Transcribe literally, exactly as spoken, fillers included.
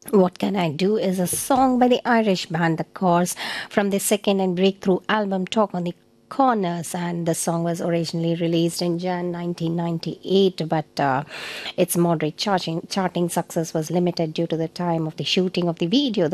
What Can I Do is a song by the Irish band The Cars from their second and breakthrough album Talk on the Corners, and the song was originally released in January nineteen ninety-eight, but uh, its moderate charting, charting success was limited due to the time of the shooting of the video.